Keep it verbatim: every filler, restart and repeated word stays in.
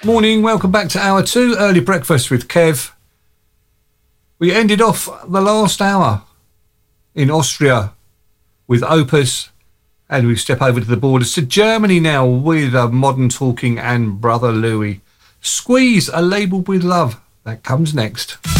Morning, welcome back to hour two, early breakfast with Kev. We ended off the last hour in Austria with Opus, and we step over to the borders to Germany now with uh, Modern Talking and Brother Louie. Squeeze, a label with love. That comes next.